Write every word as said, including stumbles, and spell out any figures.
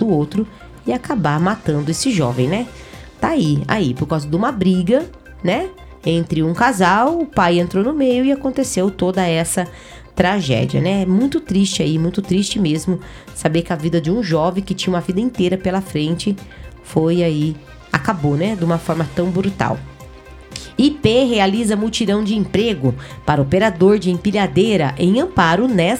o outro e acabar matando esse jovem, né? Tá aí, aí, por causa de uma briga, né? Entre um casal, o pai entrou no meio e aconteceu toda essa tragédia, né? Muito triste aí, muito triste mesmo saber que a vida de um jovem que tinha uma vida inteira pela frente foi aí, acabou, né? De uma forma tão brutal. I P realiza mutirão de emprego para operador de empilhadeira em Amparo